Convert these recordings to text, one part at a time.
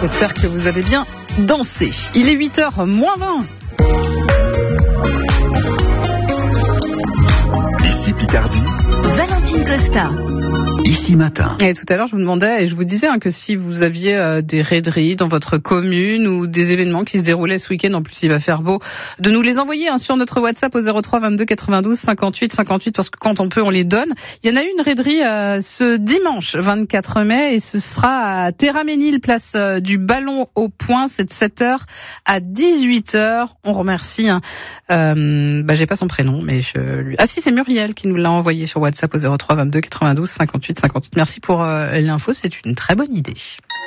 J'espère que vous avez bien dansé. Il est 8h moins 20. Ici Picardie. Valentine Costa. Ici Matin. Et tout à l'heure, je vous demandais et je vous disais que si vous aviez des raideries dans votre commune ou des événements qui se déroulaient ce week-end, en plus il va faire beau, de nous les envoyer sur notre WhatsApp au 03 22 92 58 58 parce que quand on peut, on les donne. Il y en a une raiderie ce dimanche 24 mai et ce sera à Terraménil, place du Ballon au Point. C'est de 7h à 18h. On remercie. J'ai pas son prénom, mais ah si, c'est Muriel qui nous l'a envoyé sur WhatsApp au 03 22 92 58 58. Merci pour l'info, c'est une très bonne idée.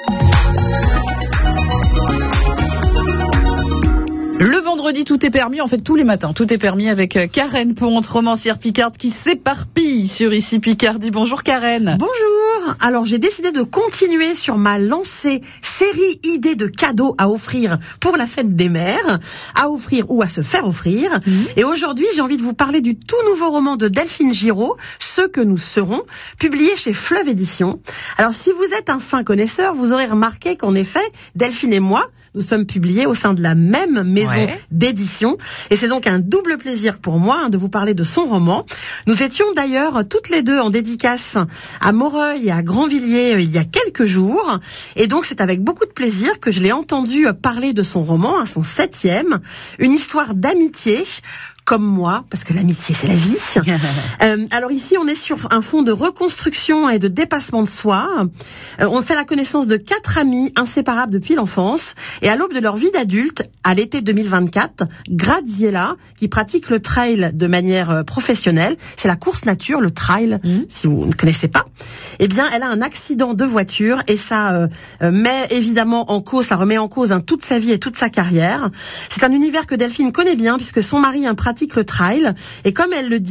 Le vendredi, tout est permis. En fait, tous les matins, tout est permis avec Karen Ponte, romancière picarde qui s'éparpille sur Ici Picardie. Bonjour Karen. Bonjour. Alors, j'ai décidé de continuer sur ma lancée série idées de cadeaux à offrir pour la fête des mères, à offrir ou à se faire offrir. Et aujourd'hui, j'ai envie de vous parler du tout nouveau roman de Delphine Giraud, Ce que nous serons, publié chez Fleuve Édition. Alors, si vous êtes un fin connaisseur, vous aurez remarqué qu'en effet, Delphine et moi, nous sommes publiés au sein de la même maison d'édition. Et c'est donc un double plaisir pour moi de vous parler de son roman. Nous étions d'ailleurs toutes les deux en dédicace à Moreuil et à Grandvilliers il y a quelques jours. Et donc c'est avec beaucoup de plaisir que je l'ai entendu parler de son roman, à son 7e, une histoire d'amitié. Comme moi, parce que l'amitié, c'est la vie. Alors ici, on est sur un fond de reconstruction et de dépassement de soi. On fait la connaissance de 4 amis inséparables depuis l'enfance. Et à l'aube de leur vie d'adulte, à l'été 2024, Graziella, qui pratique le trail de manière professionnelle, c'est la course nature, le trail, si vous ne connaissez pas, eh bien, elle a un accident de voiture et ça met évidemment en cause, ça remet en cause toute sa vie et toute sa carrière. C'est un univers que Delphine connaît bien puisque son mari pratique le trail et comme elle le dit,